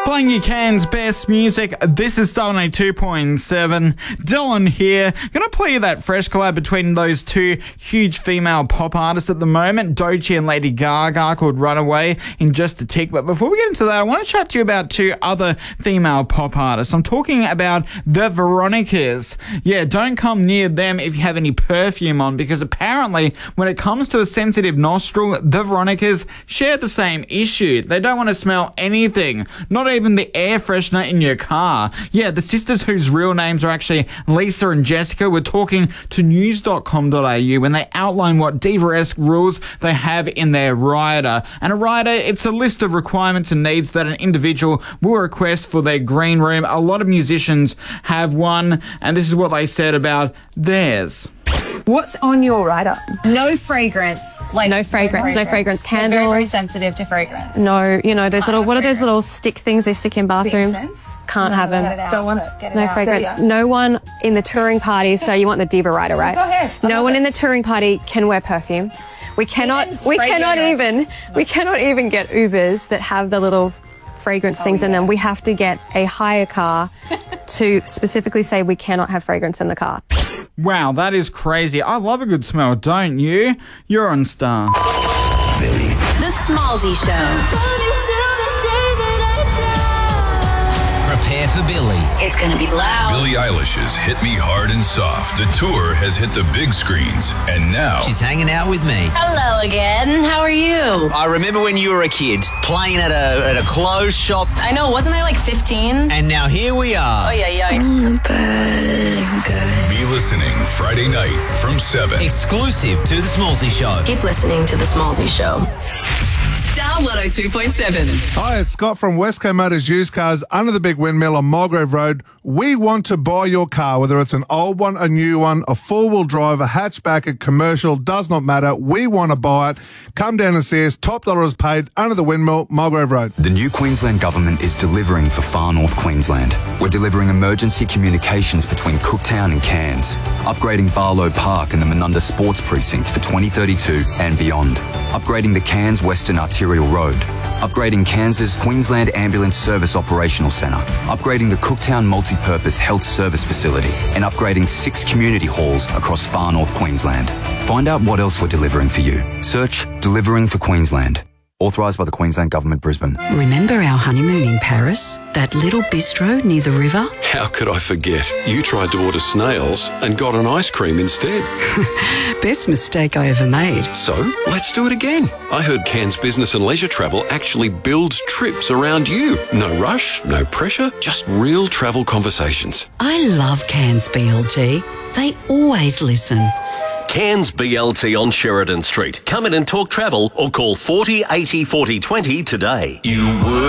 Playing your Cairns best music. This is Star 2.7. Dylan here. Gonna play you that fresh collab between those two huge female pop artists at the moment, Doechii and Lady Gaga, called Runaway, in just a tick. But before we get into that, I want to chat to you about two other female pop artists. I'm talking about the Veronicas. Yeah, don't come near them if you have any perfume on, because apparently when it comes to a sensitive nostril, the Veronicas share the same issue. They don't want to smell anything, not even the air freshener in your car. Yeah, the sisters, whose real names are actually Lisa and Jessica, were talking to news.com.au when they outline what diva-esque rules they have in their rider. And a rider, it's a list of requirements and needs that an individual will request for their green room. A lot of musicians have one, and this is what they said about theirs. What's on your rider? No fragrance. No fragrance. Candles. Very, very sensitive to fragrance. No, you know, those little, what are those little stick things they stick in bathrooms? Can't have them. Don't want it. Get it No out. fragrance. No one in the touring party, so you want the diva rider, right? Go ahead. No one in the touring party can wear perfume. We cannot even get Ubers that have the little fragrance things in them. We have to get a hire car to specifically say we cannot have fragrance in the car. Wow, that is crazy. I love a good smell, don't you? You're on Star. Billy. The Smallzy Show. Prepare for Billy. It's gonna be loud. Billie Eilish's Hit Me Hard and Soft. The tour has hit the big screens, and now She's hanging out with me. Hello again. How are you? I remember when you were a kid, playing at a clothes shop, I know, wasn't I like 15? and now here we are. Oh, yeah. be listening Friday night from 7. Exclusive to The Smallzy Show. Keep listening to The Smallzy Show. Star 102.7. Hi, it's Scott from Westco Motors Used Cars under the big windmill on Mulgrave Road. We want to buy your car, whether it's an old one, a new one, a four-wheel drive, a hatchback, a commercial, does not matter. We want to buy it. Come down and see us. Top dollar is paid under the windmill, Mulgrave Road. The new Queensland Government is delivering for far north Queensland. We're delivering emergency communications between Cooktown and Cairns, upgrading Barlow Park and the Menunda Sports Precinct for 2032 and beyond, upgrading the Cairns Western Arterial Road, upgrading Cairns' Queensland Ambulance Service Operational Centre, upgrading the Cooktown Multi-Purpose Health Service Facility, and upgrading 6 community halls across far north Queensland. Find out what else we're delivering for you. Search Delivering for Queensland. Authorised by the Queensland Government, Brisbane. Remember our honeymoon in Paris? That little bistro near the river? How could I forget? You tried to order snails and got an ice cream instead. Best mistake I ever made. So, let's do it again. I heard Cairns Business and Leisure Travel actually builds trips around you. No rush, no pressure, just real travel conversations. I love Cairns BLT. They always listen. Cairns BLT on Sheridan Street. Come in and talk travel or call 40 80 40 20 today. You were